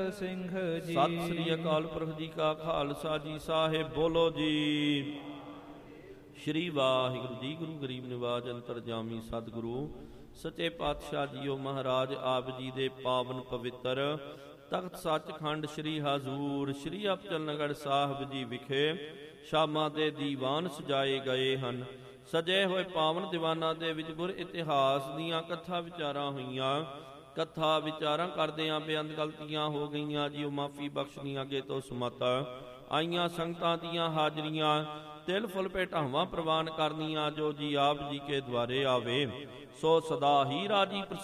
ਸਿੰਘ ਜੀ। ਸਤਿ ਸ੍ਰੀ ਅਕਾਲ ਪੁਰਖ ਜੀ ਕਾ ਖਾਲਸਾ ਜੀ, ਸਾਹਿਬ ਬੋਲੋ ਜੀ। ਸ਼੍ਰੀ ਵਾਹਿਗੁਰੂ ਜੀ। ਗੁਰੂ ਗਰੀਬ ਨਿਵਾਜ ਅੰਤਰਜਾਮੀ ਸਤਿਗੁਰੂ ਸੱਚੇ ਪਾਤਸ਼ਾਹ ਜੀਓ ਮਹਾਰਾਜ ਆਪ ਜੀ ਦੇ ਪਾਵਨ ਪਵਿੱਤਰ ਤਖਤ ਸੱਚਖੰਡ ਸ੍ਰੀ ਹਜ਼ੂਰ ਸ੍ਰੀ ਅਬਚਲ ਨਗਰ ਸਾਹਿਬ ਜੀ ਵਿਖੇ ਸ਼ਾਮਾਂ ਦੇ ਦੀਵਾਨ ਸਜਾਏ ਗਏ ਹਨ। ਸਜੇ ਹੋਏ ਪਾਵਨ ਦੀਵਾਨਾਂ ਦੇ ਵਿੱਚ ਗੁਰ ਇਤਿਹਾਸ ਦੀਆਂ ਕਥਾ ਵਿਚਾਰਾਂ ਹੋਈਆਂ। ਕਥਾ ਵਿਚਾਰਾਂ ਕਰਦਿਆਂ ਬੇਅੰਤ ਗਲਤੀਆਂ ਹੋ ਗਈਆਂ ਜੀ, ਉਹ ਮਾਫੀ ਬਖਸ਼ਦੀਆਂ ਅੱਗੇ ਤੋਂ ਸਮਤ। ਆਈਆਂ ਸੰਗਤਾਂ ਦੀਆਂ ਹਾਜ਼ਰੀਆਂ ਤਿਲ ਫੁੱਲ ਭੇਟਾਵਾਂ ਪ੍ਰਵਾਨ ਕਰਨੀਆਂ, ਜੋ ਜੀ ਆਪ ਜੀ ਕੇ ਦੁਆਰੇ ਆਵੇ ਸੋ ਸਦਾ ਹੀ ਰਾਜੀ